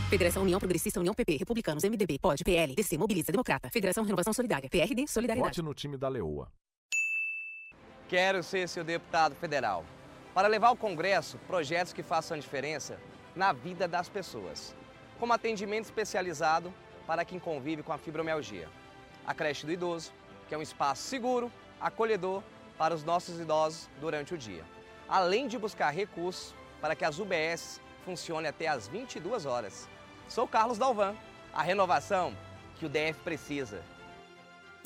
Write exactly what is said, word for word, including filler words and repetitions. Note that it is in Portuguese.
Federação União Progressista, União P P, Republicanos, M D B, P O D, P L, D C, Mobiliza, Democrata. Federação Renovação Solidária, P R D, Solidariedade. Vote no time da Leoa. Quero ser seu deputado federal para levar ao Congresso projetos que façam a diferença na vida das pessoas, como atendimento especializado para quem convive com a fibromialgia, a creche do idoso, que é um espaço seguro, acolhedor para os nossos idosos durante o dia, além de buscar recursos para que as U B S funcionem até às vinte e duas horas. Sou Carlos Dalvan, a renovação que o D F precisa.